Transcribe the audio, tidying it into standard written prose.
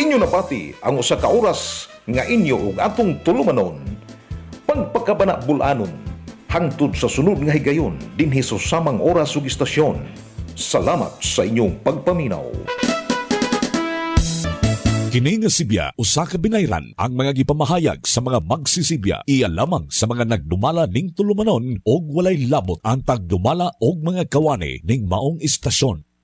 Inyo napati ang usa ka oras nga inyo ug atong tulumanon. Pagpakabana bulanon hangtod sa sunod nga higayon dinhi sa samang oras ug istasyon. Salamat sa inyong pagpaminaw. Kini nga Sibya usa ka binayran ang mga gipamahayag sa mga magsisibya iya lamang sa mga nagdumala ning tulumanon og walay labot ang pagdumala og mga kawani ning maong istasyon.